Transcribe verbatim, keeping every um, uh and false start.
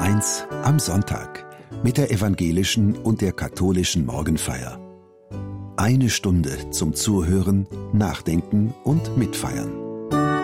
eins am Sonntag mit der evangelischen und der katholischen Morgenfeier. Eine Stunde zum Zuhören, Nachdenken und Mitfeiern.